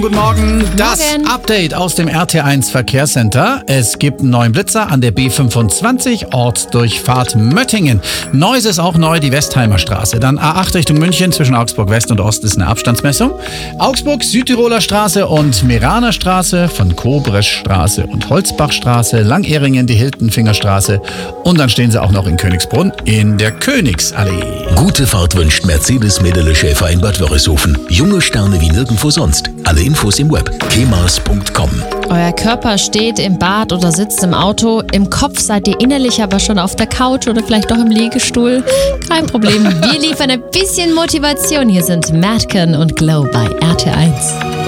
Guten Morgen, das Update aus dem RT1 Verkehrscenter. Es gibt einen neuen Blitzer an der B25 Ortsdurchfahrt Möttingen. Neues ist auch neu, die Westheimer Straße. Dann A8 Richtung München zwischen Augsburg West und Ost ist eine Abstandsmessung. Augsburg Südtiroler Straße und Meraner Straße, von Kobreschstraße und Holzbachstraße, Langehringen die Hiltenfingerstraße und dann stehen sie auch noch in Königsbrunn in der Königsallee. Gute Fahrt wünscht Mercedes-Mädele-Schäfer in Bad Wörishofen. Junge Sterne wie nirgendwo sonst. Alle Infos im Web. kemas.com. Euer Körper steht im Bad oder sitzt im Auto. Im Kopf seid ihr innerlich aber schon auf der Couch oder vielleicht doch im Liegestuhl. Kein Problem, wir liefern ein bisschen Motivation. Hier sind Madcon und Glow bei RT1.